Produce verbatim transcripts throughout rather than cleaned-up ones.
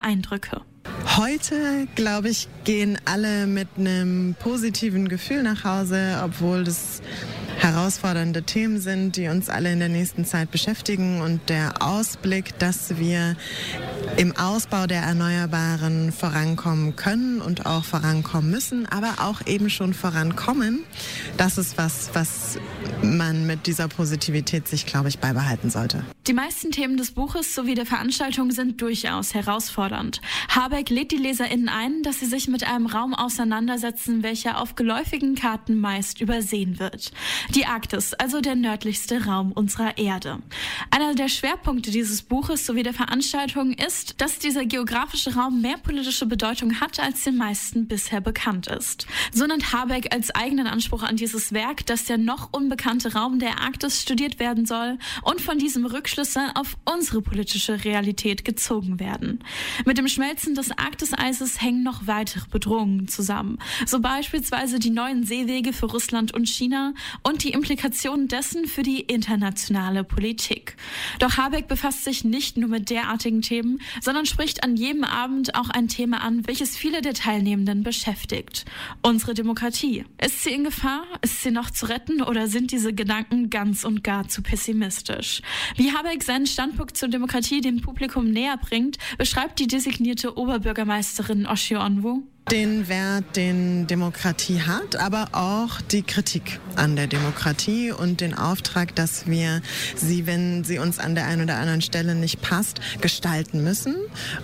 Eindrücke. Heute, glaube ich, gehen alle mit einem positiven Gefühl nach Hause, obwohl das herausfordernde Themen sind, die uns alle in der nächsten Zeit beschäftigen. Und der Ausblick, dass wir im Ausbau der Erneuerbaren vorankommen können und auch vorankommen müssen, aber auch eben schon vorankommen, das ist was, was man mit dieser Positivität sich, glaube ich, beibehalten sollte. Die meisten Themen des Buches sowie der Veranstaltung sind durchaus herausfordernd. Habeck lädt die LeserInnen ein, dass sie sich mit einem Raum auseinandersetzen, welcher auf geläufigen Karten meist übersehen wird. Die Arktis, also der nördlichste Raum unserer Erde. Einer der Schwerpunkte dieses Buches sowie der Veranstaltung ist, dass dieser geografische Raum mehr politische Bedeutung hat, als den meisten bisher bekannt ist. So nennt Habeck als eigenen Anspruch an dieses Werk, dass der noch unbekannte Raum der Arktis studiert werden soll und von diesem Rückschlüsse auf unsere politische Realität gezogen werden. Mit dem Schmelzen des Arktiseises hängen noch weitere Bedrohungen zusammen, so beispielsweise die neuen Seewege für Russland und China und die Implikationen dessen für die internationale Politik. Doch Habeck befasst sich nicht nur mit derartigen Themen, sondern spricht an jedem Abend auch ein Thema an, welches viele der Teilnehmenden beschäftigt. Unsere Demokratie. Ist sie in Gefahr? Ist sie noch zu retten oder sind diese Gedanken ganz und gar zu pessimistisch? Wie Habeck seinen Standpunkt zur Demokratie dem Publikum näher bringt, beschreibt die designierte Oberbürgermeisterin Oshie Onwu. Den Wert, den Demokratie hat, aber auch die Kritik an der Demokratie und den Auftrag, dass wir sie, wenn sie uns an der einen oder anderen Stelle nicht passt, gestalten müssen,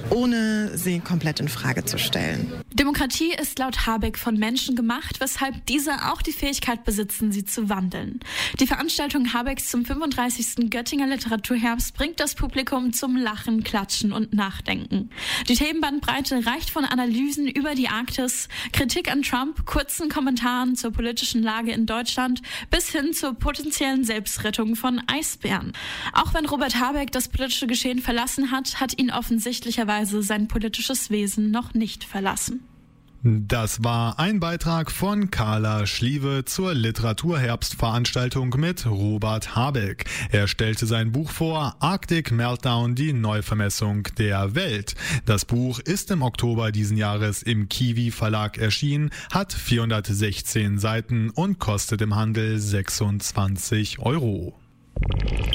ohne sie komplett in Frage zu stellen. Demokratie ist laut Habeck von Menschen gemacht, weshalb diese auch die Fähigkeit besitzen, sie zu wandeln. Die Veranstaltung Habecks zum fünfunddreißigsten Göttinger Literaturherbst bringt das Publikum zum Lachen, Klatschen und Nachdenken. Die Themenbandbreite reicht von Analysen über die Arktis, Kritik an Trump, kurzen Kommentaren zur politischen Lage in Deutschland bis hin zur potenziellen Selbstrettung von Eisbären. Auch wenn Robert Habeck das politische Geschehen verlassen hat, hat ihn offensichtlicherweise sein politisches Wesen noch nicht verlassen. Das war ein Beitrag von Carla Schliewe zur Literaturherbstveranstaltung mit Robert Habeck. Er stellte sein Buch vor, Arctic Meltdown, die Neuvermessung der Welt. Das Buch ist im Oktober diesen Jahres im Kiwi Verlag erschienen, hat vierhundertsechzehn Seiten und kostet im Handel sechsundzwanzig Euro.